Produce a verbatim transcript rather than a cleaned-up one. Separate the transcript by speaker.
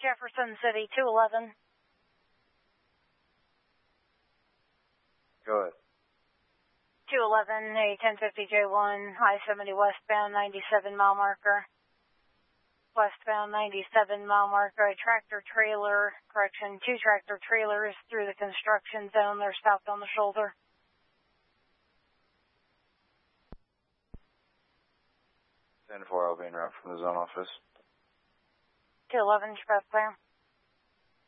Speaker 1: Jefferson City, two eleven.
Speaker 2: Go ahead.
Speaker 1: two eleven, a ten fifty J one, I seventy westbound, ninety-seven mile marker. Westbound ninety-seven mile marker, a tractor trailer, correction, two tractor trailers through the construction zone. They're stopped on the shoulder.
Speaker 2: ten four, I'll be in route from the zone office.
Speaker 1: two eleven, Express clear.